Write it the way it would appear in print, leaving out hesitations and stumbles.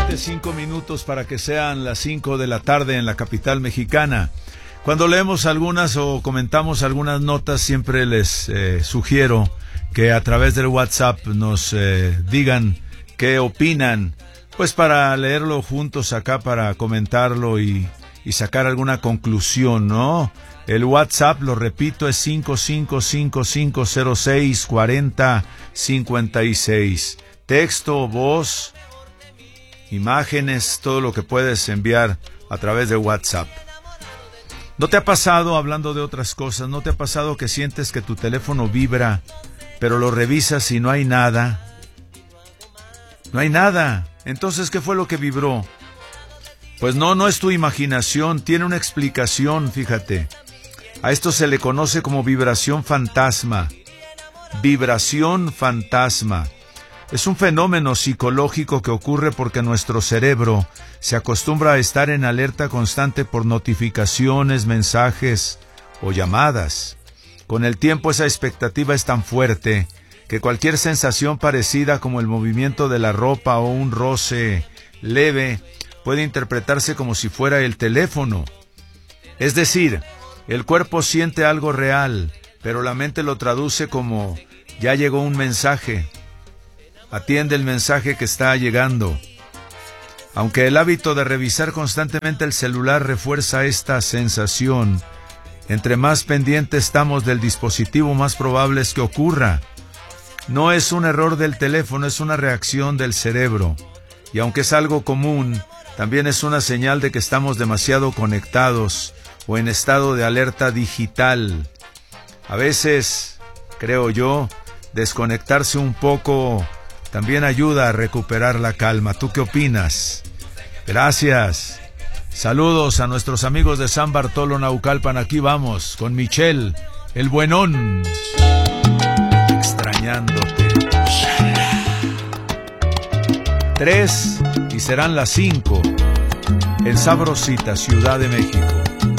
Solamente 5 minutos para que sean las 5 de la tarde en la capital mexicana. Cuando leemos algunas o comentamos algunas notas, siempre les sugiero que a través del WhatsApp nos digan qué opinan, pues para leerlo juntos acá, para comentarlo y sacar alguna conclusión, ¿no? El WhatsApp, lo repito, es 5555064056. Texto, voz, imágenes, todo lo que puedes enviar a través de WhatsApp. ¿No te ha pasado, hablando de otras cosas, no te ha pasado que sientes que tu teléfono vibra, pero lo revisas y no hay nada? No hay nada. Entonces, ¿qué fue lo que vibró? Pues no es tu imaginación, tiene una explicación, fíjate. A esto se le conoce como vibración fantasma. Vibración fantasma. Es un fenómeno psicológico que ocurre porque nuestro cerebro se acostumbra a estar en alerta constante por notificaciones, mensajes o llamadas. Con el tiempo esa expectativa es tan fuerte que cualquier sensación parecida como el movimiento de la ropa o un roce leve puede interpretarse como si fuera el teléfono. Es decir, el cuerpo siente algo real, pero la mente lo traduce como ya llegó un mensaje. Atiende el mensaje que está llegando. Aunque el hábito de revisar constantemente el celular refuerza esta sensación, entre más pendiente estamos del dispositivo, más probable es que ocurra. No es un error del teléfono, es una reacción del cerebro. Y aunque es algo común, también es una señal de que estamos demasiado conectados o en estado de alerta digital. A veces, creo yo, desconectarse un poco también ayuda a recuperar la calma. ¿Tú qué opinas? Gracias. Saludos a nuestros amigos de San Bartolo, Naucalpan. Aquí vamos con Michelle, el buenón. Extrañándote. 3 y serán las 5 en Sabrosita, Ciudad de México.